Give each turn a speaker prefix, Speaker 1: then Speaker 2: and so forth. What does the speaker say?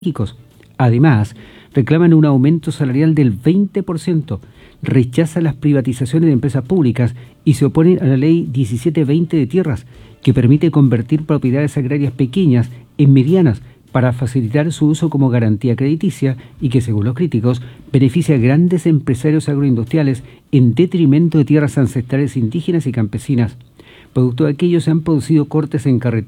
Speaker 1: políticos. Además, reclaman un aumento salarial del 20%, rechazan las privatizaciones de empresas públicas y se oponen a la ley 1720 de tierras, que permite convertir propiedades agrarias pequeñas en medianas para facilitar su uso como garantía crediticia y que, según los críticos, beneficia a grandes empresarios agroindustriales en detrimento de tierras ancestrales indígenas y campesinas. Producto de aquello se han producido cortes en carreteras